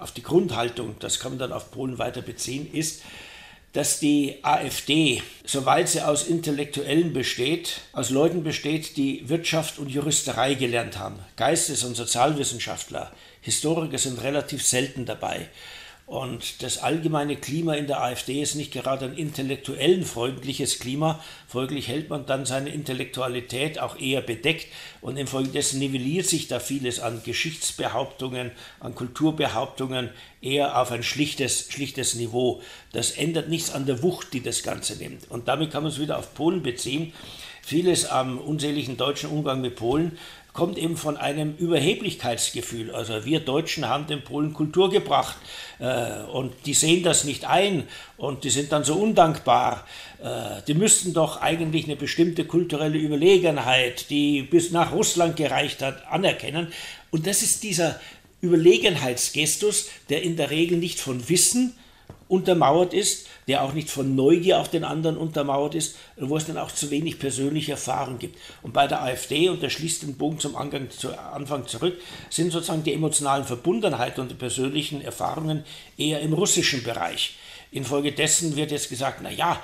auf die Grundhaltung, das kann man dann auf Polen weiter beziehen, ist, dass die AfD, soweit sie aus Intellektuellen besteht, aus Leuten besteht, die Wirtschaft und Juristerei gelernt haben. Geistes- und Sozialwissenschaftler, Historiker sind relativ selten dabei. Und das allgemeine Klima in der AfD ist nicht gerade ein intellektuellen freundliches Klima. Folglich hält man dann seine Intellektualität auch eher bedeckt und infolgedessen nivelliert sich da vieles an Geschichtsbehauptungen, an Kulturbehauptungen eher auf ein schlichtes Niveau. Das ändert nichts an der Wucht, die das Ganze nimmt. Und damit kann man es wieder auf Polen beziehen. Vieles am unseligen deutschen Umgang mit Polen kommt eben von einem Überheblichkeitsgefühl. Also wir Deutschen haben den Polen Kultur gebracht und die sehen das nicht ein und die sind dann so undankbar. Die müssten doch eigentlich eine bestimmte kulturelle Überlegenheit, die bis nach Russland gereicht hat, anerkennen. Und das ist dieser Überlegenheitsgestus, der in der Regel nicht von Wissen untermauert ist, der auch nicht von Neugier auf den anderen untermauert ist, wo es dann auch zu wenig persönliche Erfahrung gibt. Und bei der AfD, und der schließt den Bogen zum Anfang zurück, sind sozusagen die emotionalen Verbundenheiten und die persönlichen Erfahrungen eher im russischen Bereich. Infolgedessen wird jetzt gesagt,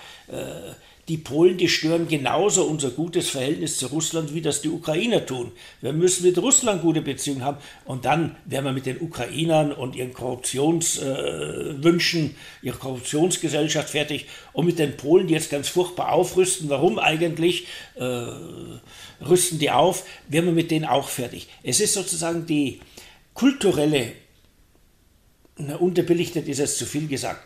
die Polen, die stören genauso unser gutes Verhältnis zu Russland, wie das die Ukrainer tun. Wir müssen mit Russland gute Beziehungen haben und dann werden wir mit den Ukrainern und ihren Korruptionswünschen, ihrer Korruptionsgesellschaft fertig und mit den Polen, die jetzt ganz furchtbar aufrüsten. Warum eigentlich rüsten die auf? Werden wir mit denen auch fertig. Es ist sozusagen die kulturelle, unterbelichtet ist es zu viel gesagt,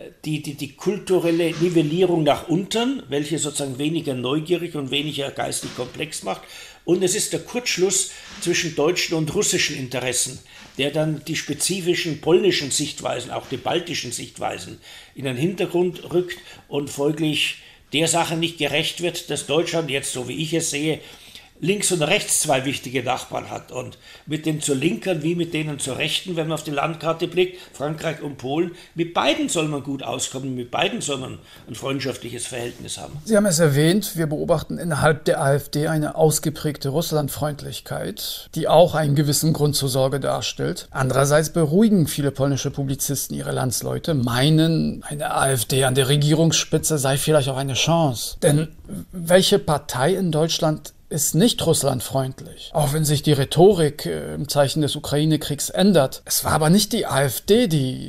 die kulturelle Nivellierung nach unten, welche sozusagen weniger neugierig und weniger geistig komplex macht. Und es ist der Kurzschluss zwischen deutschen und russischen Interessen, der dann die spezifischen polnischen Sichtweisen, auch die baltischen Sichtweisen, in den Hintergrund rückt und folglich der Sache nicht gerecht wird, dass Deutschland jetzt, so wie ich es sehe, links und rechts zwei wichtige Nachbarn hat. Und mit den zur Linken wie mit denen zur Rechten, wenn man auf die Landkarte blickt, Frankreich und Polen, mit beiden soll man gut auskommen, mit beiden soll man ein freundschaftliches Verhältnis haben. Sie haben es erwähnt, wir beobachten innerhalb der AfD eine ausgeprägte Russlandfreundlichkeit, die auch einen gewissen Grund zur Sorge darstellt. Andererseits beruhigen viele polnische Publizisten ihre Landsleute, meinen, eine AfD an der Regierungsspitze sei vielleicht auch eine Chance. Denn welche Partei in Deutschland ist nicht russlandfreundlich, auch wenn sich die Rhetorik im Zeichen des Ukraine-Kriegs ändert. Es war aber nicht die AfD,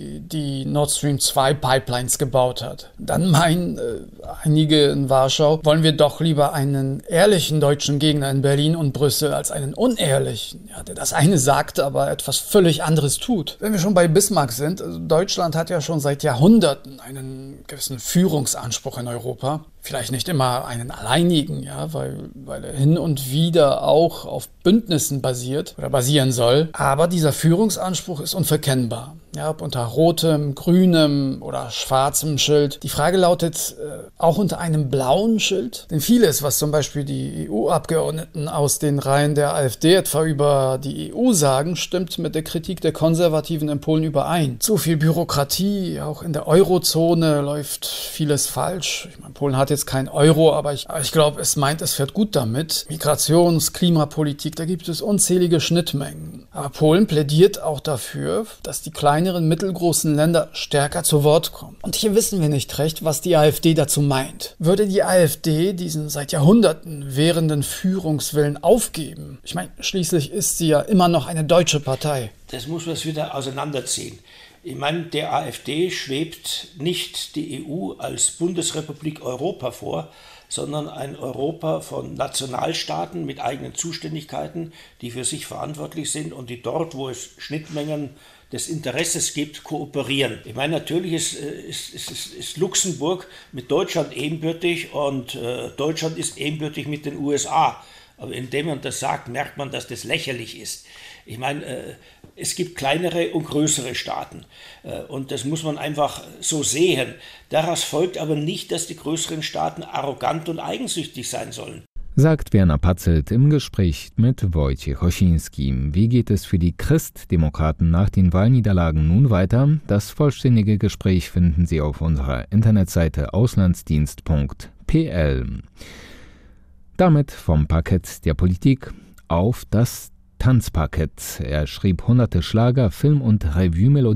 die Nord Stream 2 Pipelines gebaut hat. Dann meinen einige in Warschau, wollen wir doch lieber einen ehrlichen deutschen Gegner in Berlin und Brüssel als einen unehrlichen, der das eine sagt, aber etwas völlig anderes tut. Wenn wir schon bei Bismarck sind, Deutschland hat ja schon seit Jahrhunderten einen gewissen Führungsanspruch in Europa. Vielleicht nicht immer einen alleinigen, weil er hin und wieder auch auf Bündnissen basiert oder basieren soll. Aber dieser Führungsanspruch ist unverkennbar. Ob unter rotem, grünem oder schwarzem Schild. Die Frage lautet, auch unter einem blauen Schild? Denn vieles, was zum Beispiel die EU-Abgeordneten aus den Reihen der AfD etwa über die EU sagen, stimmt mit der Kritik der Konservativen in Polen überein. Zu viel Bürokratie, auch in der Eurozone läuft vieles falsch. Ich meine, Polen hat jetzt kein Euro, aber ich glaube, es fährt gut damit. Migrations-, Klimapolitik, da gibt es unzählige Schnittmengen. Aber Polen plädiert auch dafür, dass die kleineren, mittelgroßen Länder stärker zu Wort kommen. Und hier wissen wir nicht recht, was die AfD dazu meint. Würde die AfD diesen seit Jahrhunderten währenden Führungswillen aufgeben? Ich meine, schließlich ist sie ja immer noch eine deutsche Partei. Das muss man wieder auseinanderziehen. Ich meine, der AfD schwebt nicht die EU als Bundesrepublik Europa vor, sondern ein Europa von Nationalstaaten mit eigenen Zuständigkeiten, die für sich verantwortlich sind und die dort, wo es Schnittmengen des Interesses gibt, kooperieren. Ich meine, natürlich ist Luxemburg mit Deutschland ebenbürtig und Deutschland ist ebenbürtig mit den USA. Aber indem man das sagt, merkt man, dass das lächerlich ist. Ich meine, es gibt kleinere und größere Staaten und das muss man einfach so sehen. Daraus folgt aber nicht, dass die größeren Staaten arrogant und eigensüchtig sein sollen. Sagt Werner Patzelt im Gespräch mit Wojciech Osiński. Wie geht es für die Christdemokraten nach den Wahlniederlagen nun weiter? Das vollständige Gespräch finden Sie auf unserer Internetseite auslandsdienst.pl. Damit vom Parkett der Politik auf das Tanzparkett. Er schrieb hunderte Schlager, Film- und Revue-Melodien